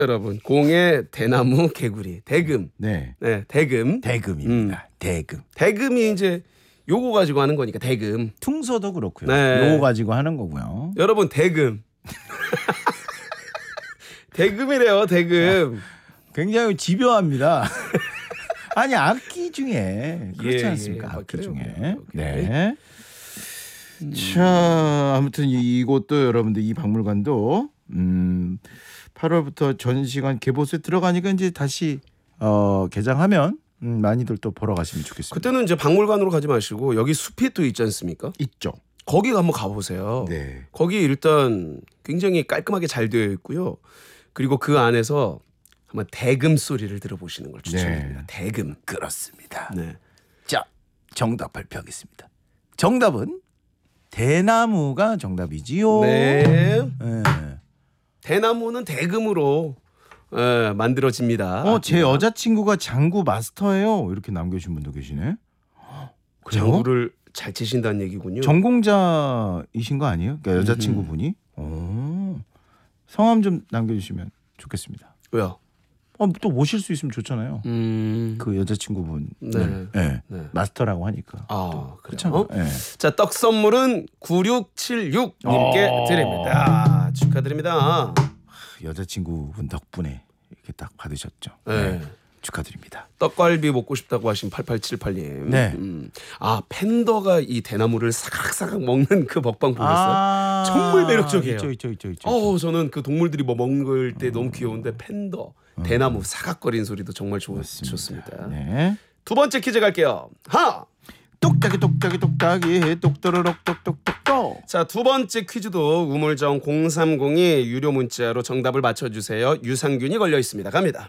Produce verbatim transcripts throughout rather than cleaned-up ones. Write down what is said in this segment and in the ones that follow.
여러분 공의 대나무 개구리 대금. 네. 네, 대금. 대금입니다. 음. 대금. 대금이 이제 요거 가지고 하는 거니까 대금. 퉁소도 그렇고요. 네. 요거 가지고 하는 거고요. 여러분 대금. 대금이래요. 대금. 굉장히 집요합니다. 아니 악기 중에 그렇지 예, 않습니까? 예. 악기 아, 중에. 오케이. 네. 음. 자, 아무튼 이곳도 여러분들 이 박물관도 음, 팔월부터 전시관 개보수에 들어가니까 이제 다시 어, 개장하면 음, 많이들 또 보러 가시면 좋겠습니다. 그때는 이제 박물관으로 가지 마시고 여기 숲이 또 있지 않습니까? 있죠. 거기 한번 가보세요. 네. 거기 일단 굉장히 깔끔하게 잘 되어 있고요. 그리고 그 안에서 한번 대금 소리를 들어보시는 걸 추천드립니다. 네. 대금. 그렇습니다. 네. 자, 정답 발표하겠습니다. 정답은 대나무가 정답이지요. 네. 네. 대나무는 대금으로 예, 만들어집니다. 어, 제 여자친구가 장구 마스터예요. 이렇게 남겨주신 분도 계시네. 그래요? 장구를 잘 치신다는 얘기군요. 전공자이신 거 아니에요? 그러니까 여자친구분이? 오. 성함 좀 남겨주시면 좋겠습니다. 왜요? 어, 또 모실 수 있으면 좋잖아요. 음. 그 여자친구분. 네. 네. 네. 마스터라고 하니까. 아, 그렇잖아요. 그렇죠. 네. 자, 떡 선물은 구육칠육 님께 오. 드립니다. 축하드립니다. 여자친구분 덕분에 이렇게 딱 받으셨죠. 네. 네. 축하드립니다. 떡갈비 먹고 싶다고 하신 팔팔칠팔 님. 네. 음. 아, 팬더가 이 대나무를 사각사각 먹는 그 먹방 보셨어요? 아, 정말 매력적이에요. 있죠, 있죠, 있죠, 있죠. 어, 저는 그 동물들이 뭐 먹을 때 너무 귀여운데 팬더, 대나무 사각거리는 소리도 정말 좋, 좋습니다. 네. 두 번째 퀴즈 갈게요. 하! 똑딱이 똑딱이 똑딱이 똑또르륵 똑똑똑똑. 자, 두 번째 퀴즈도 우물정 공삼공이 유료 문자로 정답을 맞춰주세요. 유산균이 걸려 있습니다. 갑니다.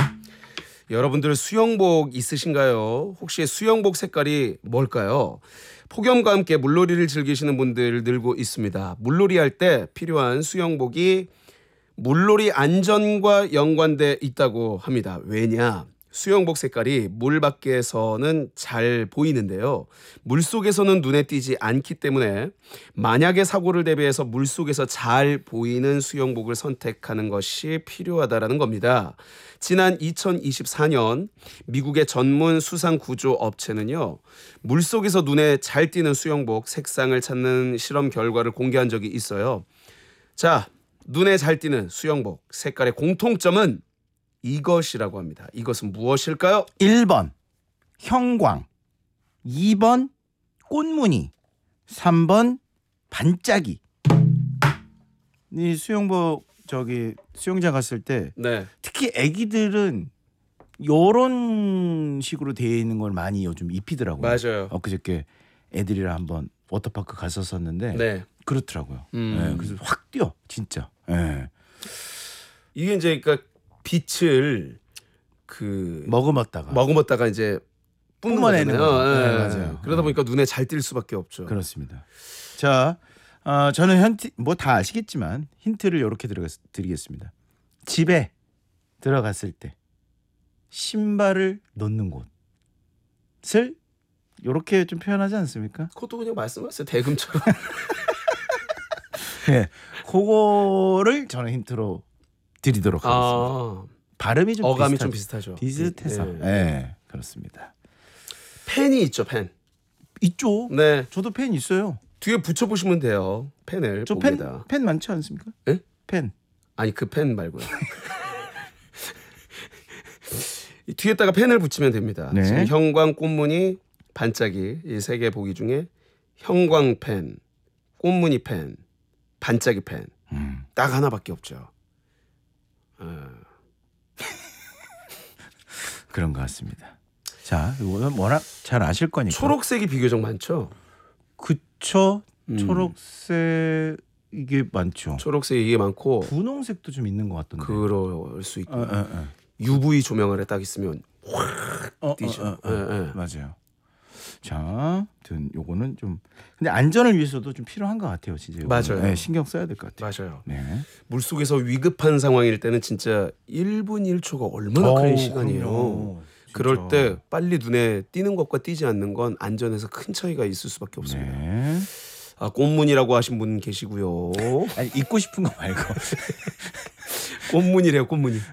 여러분들 수영복 있으신가요? 혹시 수영복 색깔이 뭘까요? 폭염과 함께 물놀이를 즐기시는 분들 늘고 있습니다. 물놀이 할 때 필요한 수영복이 물놀이 안전과 연관돼 있다고 합니다. 왜냐? 수영복 색깔이 물 밖에서는 잘 보이는데요. 물 속에서는 눈에 띄지 않기 때문에 만약에 사고를 대비해서 물 속에서 잘 보이는 수영복을 선택하는 것이 필요하다라는 겁니다. 지난 이천이십사 년 미국의 전문 수상 구조 업체는요. 물 속에서 눈에 잘 띄는 수영복 색상을 찾는 실험 결과를 공개한 적이 있어요. 자, 눈에 잘 띄는 수영복 색깔의 공통점은 이것이라고 합니다. 이것은 무엇일까요? 일 번 형광, 이 번 꽃무늬, 삼 번 반짝이. 이 수영복 저기 수영장 갔을 때 네. 특히 애기들은 요런 식으로 되어 있는 걸 많이 요즘 입히더라고요. 맞아요. 엊그저께 애들이랑 한번 워터파크 갔었었는데 네. 그렇더라고요. 음. 네, 그래서 확 뛰어 진짜. 네. 이게 이제 그러니까 빛을 그 머금었다가 머금었다가 이제 뿜어내는 거잖아요. 거죠. 네, 예. 맞아요. 그러다 보니까 눈에 잘 띌 수밖에 없죠. 그렇습니다. 자, 어, 저는 현티 뭐 다 아시겠지만 힌트를 이렇게 드리겠습니다. 집에 들어갔을 때 신발을 놓는 곳을 이렇게 좀 표현하지 않습니까? 그것도 그냥 말씀하세요. 대금처럼. 네, 그거를 저는 힌트로 드리도록 하겠습니다. 아, 발음이 좀 어감이 비슷하, 좀 비슷하죠. 비슷해서. 네. 네, 그렇습니다. 펜이 있죠, 펜. 있죠. 네. 저도 펜 있어요. 뒤에 붙여 보시면 돼요. 펜을 저 펜 봅니다. 펜 많지 않습니까? 예? 펜. 아니 그 펜 말고요. 이 뒤에다가 펜을 붙이면 됩니다. 네. 지금 형광, 꽃무늬, 반짝이 이 세 개 보기 중에 형광 펜, 꽃무늬 펜, 반짝이 펜 딱 음. 하나밖에 없죠. 어. 그런 것 같습니다. 자, 이거는 워낙 잘 아실 거니까. 초록색이 비교적 많죠. 그쵸. 음. 초록색 이게 많죠. 초록색이 이게 많고 분홍색도 좀 있는 것 같던데. 그럴 수 있고 어, 어, 어. 유브이 조명 아래 딱 있으면 확 어, 띄죠. 어, 어, 어. 예, 예. 맞아요. 자, 아무튼 요거는 좀 근데 안전을 위해서도 좀 필요한 것 같아요, 진짜. 요거는. 맞아요. 네, 신경 써야 될 것 같아요. 맞아요. 네. 물속에서 위급한 상황일 때는 진짜 일 분 일 초가 얼마나 큰 어우, 시간이에요. 그럼요. 진짜. 그럴 때 빨리 눈에 띄는 것과 띄지 않는 건 안전에서 큰 차이가 있을 수밖에 없습니다. 네. 아, 꽃무늬라고 하신 분 계시고요. 아니 입고 싶은 거 말고. 꽃무늬래요, 꽃무늬.